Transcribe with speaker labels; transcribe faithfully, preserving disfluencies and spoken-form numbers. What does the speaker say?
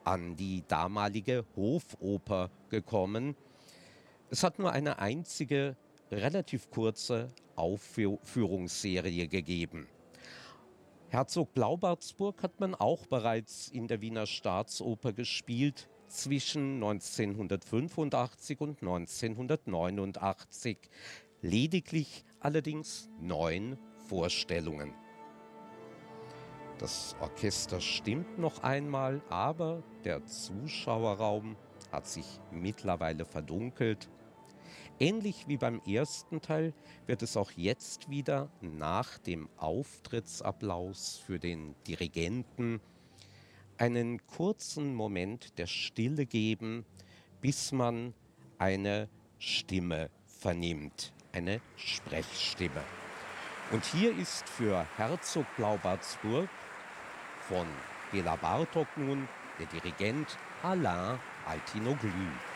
Speaker 1: an die damalige Hofoper gekommen. Es hat nur eine einzige, relativ kurze Aufführungsserie gegeben. Herzog Blaubartsburg hat man auch bereits in der Wiener Staatsoper gespielt, zwischen neunzehnhundertfünfundachtzig und neunzehnhundertneunundachtzig. Lediglich allerdings neun Vorstellungen. Das Orchester stimmt noch einmal, aber der Zuschauerraum hat sich mittlerweile verdunkelt. Ähnlich wie beim ersten Teil wird es auch jetzt wieder nach dem Auftrittsapplaus für den Dirigenten einen kurzen Moment der Stille geben, bis man eine Stimme vernimmt, eine Sprechstimme. Und hier ist für Herzog Blaubartsburg von Béla Bartók nun der Dirigent Alain Altinoglu.